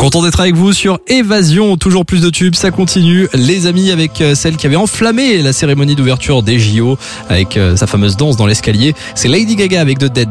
Content d'être avec vous sur Évasion, toujours plus de tubes, ça continue. Les amis, avec celle qui avait enflammé la cérémonie d'ouverture des JO avec sa fameuse danse dans l'escalier, c'est Lady Gaga avec The Dead.